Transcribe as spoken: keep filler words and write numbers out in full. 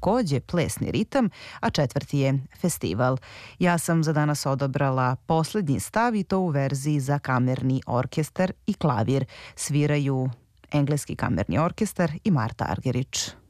takođe plesni ritam, a četvrti je festival. Ja sam za danas odabrala poslednji stav i to u verziji za kamerni orkestar i klavir. Sviraju Engleski kamerni orkestar i Marta Argerich.